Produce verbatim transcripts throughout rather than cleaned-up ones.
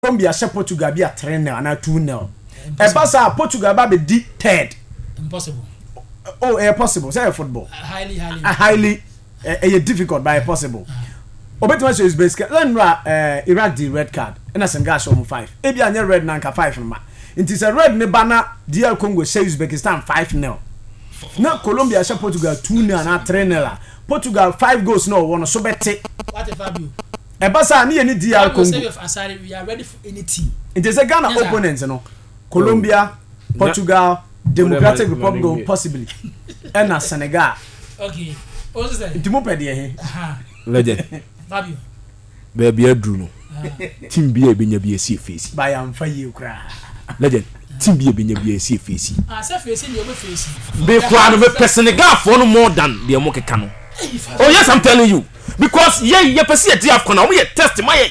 Colombia she Portugal be a three nil and a two nil. E basa Portugal ba be di third. Impossible. Oh, eh possible. Say football. Uh, highly highly. Uh, highly eh uh, difficult but possible. Obetima show is basically then uh Iraq the red card. And Senegal show mu five. E bia anya red nanka five ma. It is a red ne bana D R Congo say Uzbekistan five nil. Now Colombia she Portugal two nil and three nil. Portugal five goals no one so bete. What if Fabio? E basa na any D R Congo. We are ready for anything. It is a Ghana yes, opponents no. Colombia, oh. Portugal, no. Democratic no, Republic no, no, possibly. And Senegal. Okay. What's that? Ntimo pede he. Legend. Fabio. Baby Adru no. Team B be nya be see face. By am fa ye kra. Legend. Team B be nya be see face. Ah, say face ni obe face. Be kwa no be Senegal for no more than the mo keka no. Oh yes, I'm telling you. Because yeah, you person at AFCON now we test my.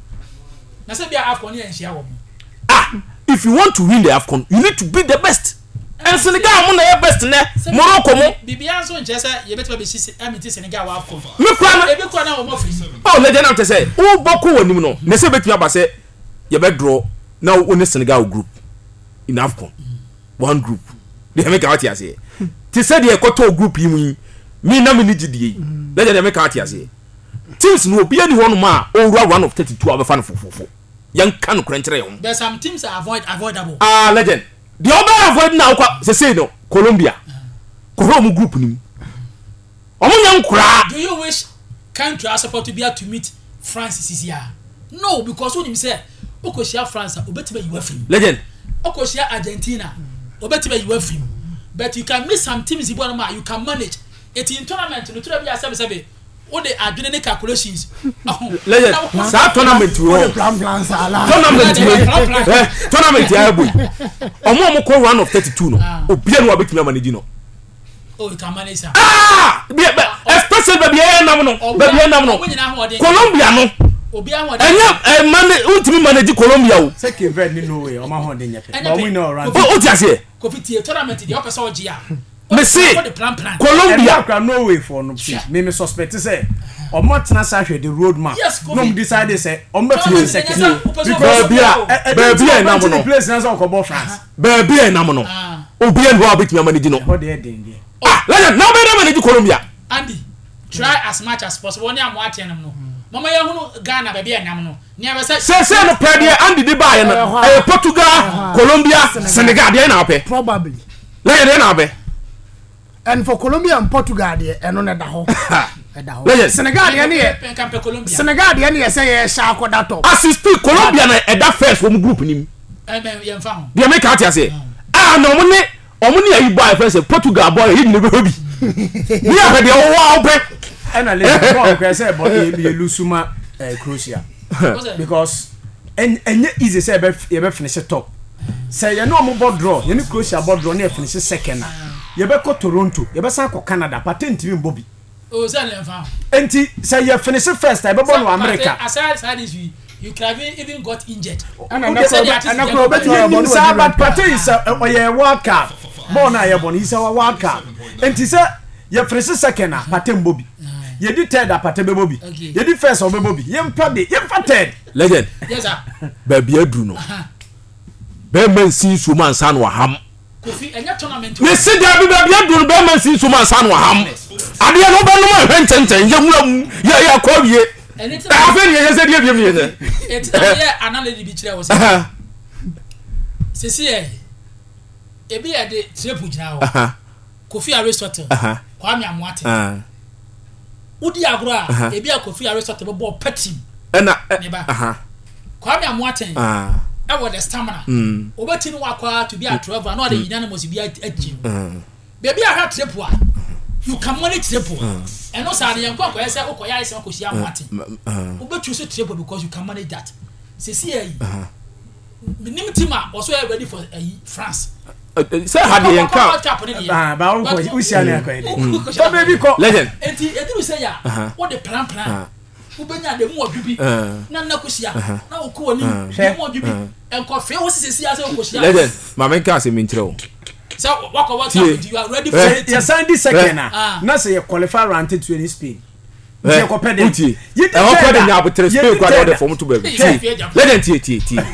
Na say be AFCON here nhia wo. Ah, if you want to win the AFCON, you need to be the best. And Senegal mo na best ne. Morocco mo. Bibia so nche say you better be see Senegal wa AFCON. Me kwa na e be kwa na wo mo free. Oh, legend am to say, wo boko wonim no. Na say betumi aba say you be draw now only Senegal group in AFCON. One group. They make out here say. Ti say the ekoto group yi mu. Me na me nigidie. Legend make out here say. Teams no be any one ma over one of thirty-two abefa no fofofo. Yan kan krenchre yon. There some teams are avoid avoidable. Ah, legend. The other avoid now say say no Colombia. Ko mu group nim. Omo nyan kura. Do you wish country are supposed to be able to meet France this year? No, because when him say okoshia France obetiba you afim. Legend. Okoshia Argentina obetiba you afim. But you can miss some teams you can manage. It in tournament no to be a seven seven. What they are doing calculations. Legend. That tournament we plan plan sala. Tournament we. Tournament ya boy. Omo omo call one of thirty-two no. Obi anu abetumi manage no. Oh, you can manage. Ah! Especially baby e nam no. Baby e nam no. Colombia no. Obi anu. Enya e manage ultimi manage Colombia o. Second red ni no way. O ma ho de nyepe. But we know around. O ti ase. Covid tournament dey opese ogia. Me see Colombia can no way for no me me suspect say omo tena sa hwe the road map no me decide say omo be second baby baby e nam no place na so ko France baby e nam no obi en ho abetumi manage no ho de den dey ah legend now be manage Colombia. Andy, try as much as possible ni am watch nam no mama ye hunu Ghana baby e nam no ni am say say say no pray there Andy dey buy no eh Portugal Colombia Senegal dey na pay probably legend dey na pay. And for Colombia and Portugal there and on the whole Senegal there Senegal there say sha ko that top as you speak Colombia na e da first from group nim eh me fam they make out here say ah no mo ne omo ne ayi boy first Portugal boy he ne be hobi we are the wow be and a little boy can say but e be lusuma Croatia because and and easy say e be finish top say you know mo board draw you know Croatia board draw na finish second you be go Toronto you be san ko Canada patent mi mbobi oh say le fa enti say you finish first I be born in America aside aside this you you can even got injured and and na bet you say but patent is o ye World Cup born na ye born is our World Cup enti say you finish second na patent mbobi you di third patent be mbobi you di first o be mbobi you mpa de you mpa third legend yes sir baby adru no be man sin so man san wa ham Kofi enya tournament we see there be baby aduru be man sin so man san wa ham ade no be no ma hwententen ye muram ye ye kwa wie ta fe ne ye se die biem ne ye it ye analysis bi kire wo se se se e e bi e de trepu gina wo Kofi Aristotle kwa mi amoate udi agro a e bi a Kofi Aristotle be bo patim na aha kwa mi amoate I want the stamina. Mm. Obeti no akwa to be a traveler. No, the unanimous be at you. Baby, I have triple. You can manage triple. And also, I am going to say, "Okay, I say, okay, I'm wanting." Obeti you say triple because you can manage that. See, see, uh, Nimitima also ready for France. Say, how do you count? Ah, but we shall not go. So, baby, call legend. And you say, "Yeah, what the plan plan." Ubenya de mo adwubi na na kosia na okwo ni de mo adwubi enko fe wo sisi ase okosia legend ma men ka se min tiro so wako what you are ready for it ya sandi second na na say qualify round to in Spain nti ko pede uti e ho pede nya abotre spain kwa de form to baby legend tie tie tie